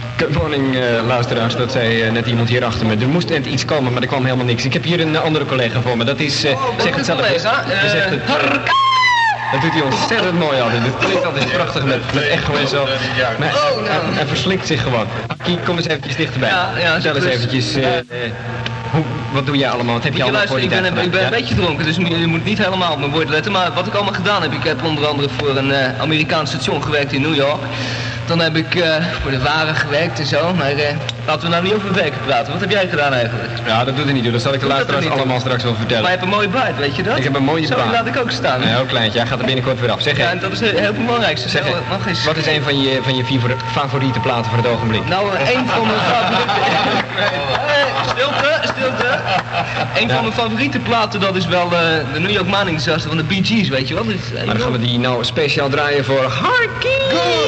Good morning, luisteraars. Dat zei net iemand hier achter me. Er moest net iets komen, maar er kwam helemaal niks. Ik heb hier een andere collega voor me. Dat is, zeg het zelf. Je zegt het. Dat doet hij ontzettend mooi altijd. Het klinkt altijd prachtig met echo en zo. Maar hij verslikt zich gewoon. Aki, kom eens eventjes dichterbij. Vertel eens eventjes, wat doe jij allemaal? Wat heb je allemaal voor die tijd gedaan? Ik ben een beetje dronken, dus je moet niet helemaal op mijn woord letten. Maar wat ik allemaal gedaan heb, ik heb onder andere voor een Amerikaans station gewerkt in New York. Dan heb ik voor de waren gewerkt en zo, maar laten we nou niet over werken praten. Wat heb jij gedaan eigenlijk? Ja, dat doet er niet toe. Dat zal ik de luisteraars allemaal straks wel vertellen. Maar je hebt een mooie baard, weet je dat? Ik heb een mooie baard. Zo, die laat ik ook staan. Een heel kleintje, hij gaat er binnenkort weer af. Zeg, ja, en dat is heel belangrijk. Zeg, wat is een van je favoriete platen voor het ogenblik? Nou, een van mijn favoriete... Stilte! Een van mijn favoriete platen, dat is wel de New York Morning Disaster van de Bee Gees, weet je wel? Maar dan gaan we die nou speciaal draaien voor Harky!